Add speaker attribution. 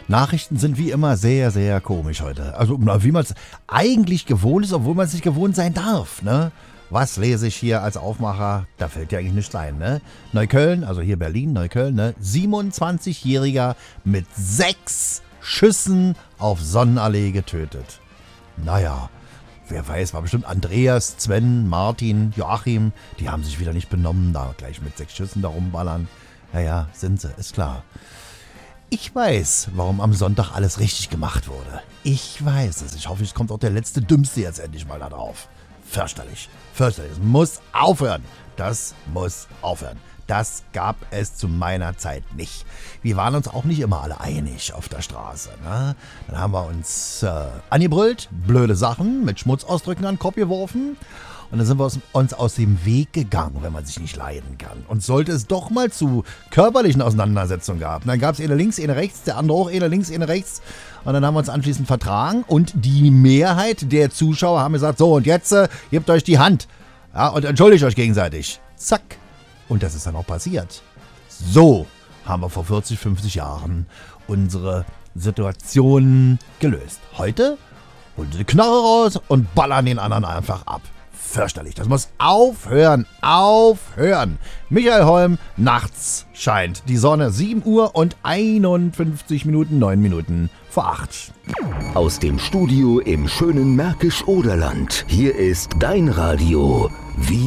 Speaker 1: Nachrichten sind wie immer sehr, sehr komisch heute. Also wie man es eigentlich gewohnt ist, obwohl man es nicht gewohnt sein darf, ne? Was lese ich hier als Aufmacher? Da fällt ja eigentlich nichts ein, ne? Neukölln, also hier Berlin, Neukölln, ne? 27-Jähriger mit 6 Schüssen auf Sonnenallee getötet. Naja, wer weiß, war bestimmt Andreas, Sven, Martin, Joachim. Die haben sich wieder nicht benommen, da gleich mit 6 Schüssen da rumballern. Naja, sind sie, ist klar. Ich weiß, warum am Sonntag alles richtig gemacht wurde. Ich weiß es. Ich hoffe, es kommt auch der letzte Dümmste jetzt endlich mal da drauf. Fürchterlich. Fürchterlich. Es muss aufhören. Das muss aufhören. Das gab es zu meiner Zeit nicht. Wir waren uns auch nicht immer alle einig auf der Straße. Ne? Dann haben wir uns angebrüllt, blöde Sachen mit Schmutzausdrücken an den Kopf geworfen. Und dann sind wir uns aus dem Weg gegangen, wenn man sich nicht leiden kann. Und sollte es doch mal zu körperlichen Auseinandersetzungen gab, dann gab es eine links, eine rechts, der andere auch eine links, eine rechts. Und dann haben wir uns anschließend vertragen. Und die Mehrheit der Zuschauer haben gesagt, so und jetzt gebt euch die Hand. Ja, und entschuldigt euch gegenseitig. Zack. Und das ist dann auch passiert. So haben wir vor 40, 50 Jahren unsere Situation gelöst. Heute holen sie die Knarre raus und ballern den anderen einfach ab. Fürchterlich. Das muss aufhören. Aufhören. Michael Holm, nachts scheint die Sonne. 7 Uhr und 51 Minuten, 9 Minuten vor 8.
Speaker 2: Aus dem Studio im schönen Märkisch-Oderland. Hier ist dein Radio.